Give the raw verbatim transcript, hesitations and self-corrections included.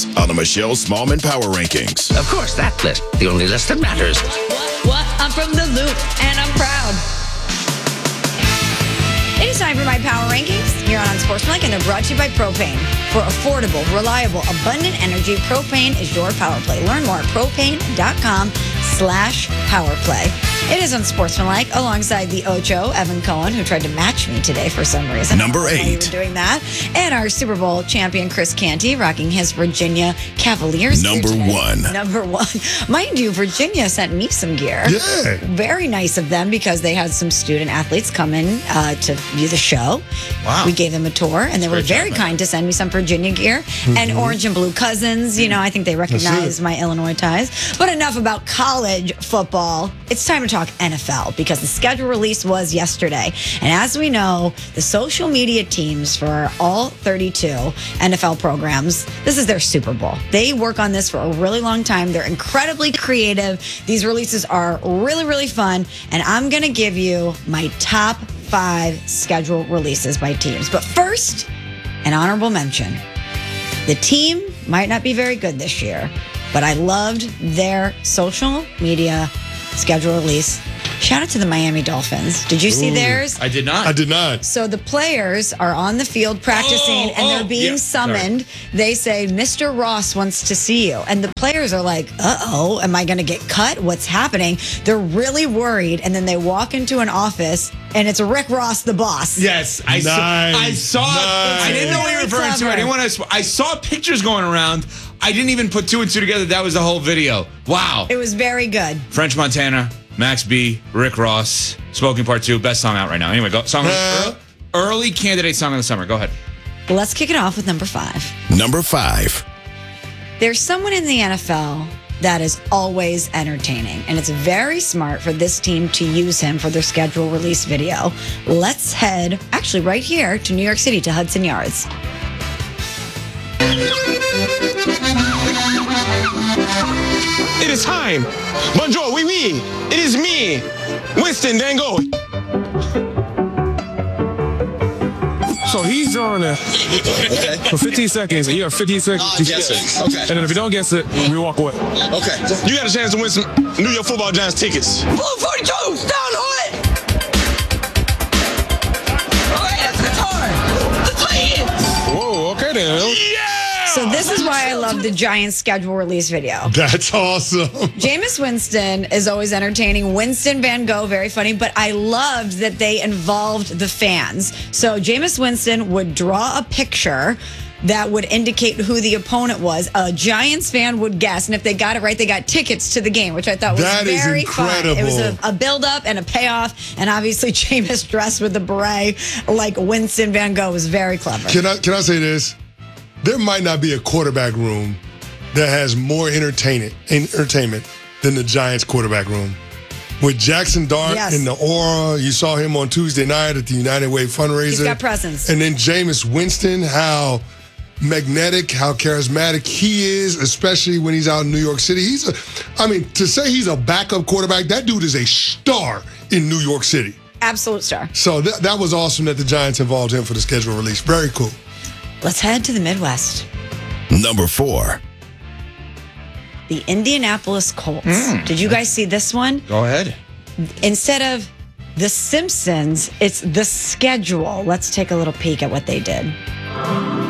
Next on the Michelle Smallman Power Rankings. Of course, that list. The only list that matters. What, what? I'm from the Loop, and I'm proud. It is time for my Power Rankings here on Unsportsmanlike, and they're brought to you by Propane. For affordable, reliable, abundant energy, Propane is your power play. Learn more at propane.com slash power play. It is Unsportsmanlike alongside the Ocho, Evan Cohen, who tried to match me today for some reason. Number eight. You were doing that. And our Super Bowl champion, Chris Canty, rocking his Virginia Cavaliers. Number one. Number one. Mind you, Virginia sent me some gear. Yeah. Very nice of them because they had some student athletes come in uh, to view the show. Wow. We gave them a tour, and they were Great very job, kind to send me some Virginia gear. Mm-hmm. And orange and blue cousins. You know, I think they recognize my Illinois ties. But enough about college football. It's time to talk N F L because the schedule release was yesterday. And as we know, the social media teams for all thirty-two N F L programs, this is their Super Bowl. They work on this for a really long time. They're incredibly creative. These releases are really, really fun. And I'm going to give you my top five schedule releases by teams. But first, an honorable mention. The team might not be very good this year, but I loved their social media schedule release. Shout out to the Miami Dolphins. Did you see Ooh. theirs? I did not. I did not. So the players are on the field practicing Oh, and they're oh, being yeah, summoned. They say, Mister Ross wants to see you. And the players are like, uh-oh, am I going to get cut? What's happening? They're really worried. And then they walk into an office and it's Rick Ross, the boss. Yes, I saw. Nice. I saw. Nice. I didn't know what you were Very referring to. I didn't clever. want to. I saw pictures going around. I didn't even put two and two together. That was the whole video. Wow. It was very good. French Montana, Max B, Rick Ross, Smoking Part Two, best song out right now. Anyway, go song. Uh. Early candidate song of the summer. Go ahead. Let's kick it off with number five. Number five. There's someone in the N F L that is always entertaining, and it's very smart for this team to use him for their schedule release video. Let's head, actually right here, to New York City, to Hudson Yards. It is time. Bonjour, oui, oui. It is me, Winston Van Gogh. So he's drawing it for fifteen seconds, and you have fifteen seconds Uh, to guess guess it. Okay. And then if you don't guess it, we walk away. Okay. You got a chance to win some New York Football Giants tickets. Blue forty-two, down on it. All right, that's the guitar. The play. Whoa, okay then. So this is why I love the Giants schedule release video. That's awesome. Jameis Winston is always entertaining. Winston Van Gogh, very funny. But I loved that they involved the fans. So Jameis Winston would draw a picture that would indicate who the opponent was. A Giants fan would guess, and if they got it right, they got tickets to the game, which I thought was That is very fun. It was a, incredible. a build-up and a payoff, and obviously Jameis dressed with the beret like Winston Van Gogh was very clever. Can I can I say this? There might not be a quarterback room that has more entertainment entertainment than the Giants quarterback room. With Jackson Dart Yes. in the aura, you saw him on Tuesday night at the United Way fundraiser. He's got presence. And then Jameis Winston, how magnetic, how charismatic he is, especially when he's out in New York City. He's a, I mean, to say he's a backup quarterback, that dude is a star in New York City. Absolute star. So th- that was awesome that the Giants involved him for the schedule release. Very cool. Let's head to the Midwest. Number four. The Indianapolis Colts. Did you guys see this one? Go ahead. Instead of The Simpsons, it's The Schedule. Let's take a little peek at what they did.